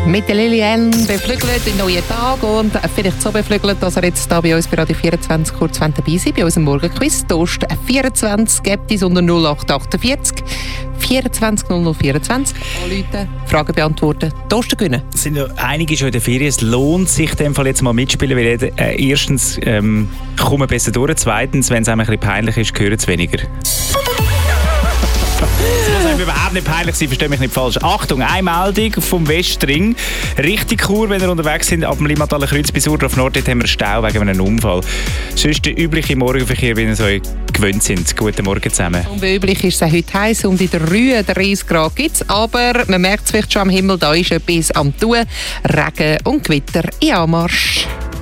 Mit der Liliane beflügelt den neuen Tag und vielleicht so beflügelt, dass er jetzt hier bei uns bei Radio 24 kurz dabei sein bei unserem Morgenquiz. Toast 24 gibt es unter 0848 24 0024. Anrufen, Fragen beantworten, Toast gewinnen. Es sind ja einige schon in der Ferien. Es lohnt sich in dem Fall jetzt mal mitspielen, weil erstens kommen wir besser durch, zweitens, wenn es einem ein bisschen peinlich ist, hören es weniger. Das muss überhaupt nicht peinlich sein, verstehe mich nicht falsch. Achtung, eine Meldung vom Westring. Richtig cool, wenn ihr unterwegs sind, ab dem Limmataler Kreuz bis Urdorf Nord, dort haben wir einen Stau wegen einem Unfall. Sonst der übliche Morgenverkehr, wie ihr so gewöhnt sind. Guten Morgen zusammen. Und wie üblich ist es heute heiß und in der Rühe 30 Grad gibt es, aber man merkt es vielleicht schon am Himmel, da ist etwas am Tun. Regen und Gewitter in Anmarsch.